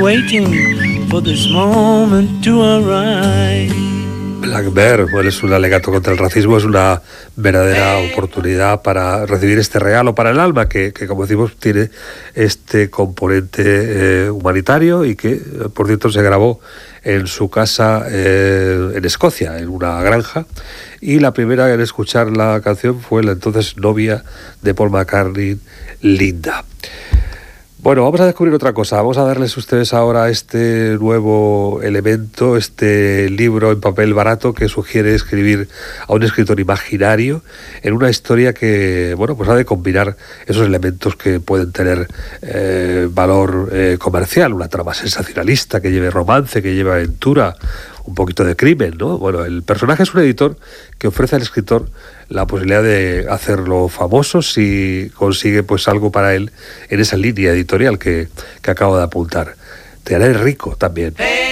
waiting for this moment to arrive. Black Bear, bueno, es un alegato contra el racismo, es una verdadera oportunidad para recibir este regalo para el alma que como decimos, tiene este componente humanitario y que, por cierto, se grabó en su casa en Escocia, en una granja, y la primera en escuchar la canción fue la entonces novia de Paul McCartney, Linda. Bueno, vamos a descubrir otra cosa. Vamos a darles a ustedes ahora este nuevo elemento, este libro en papel barato que sugiere escribir a un escritor imaginario en una historia que, bueno, pues ha de combinar esos elementos que pueden tener valor comercial, una trama sensacionalista que lleve romance, que lleve aventura, un poquito de crimen, ¿no? Bueno, el personaje es un editor que ofrece al escritor la posibilidad de hacerlo famoso si consigue pues algo para él en esa línea editorial que acabo de apuntar. Te haré rico también.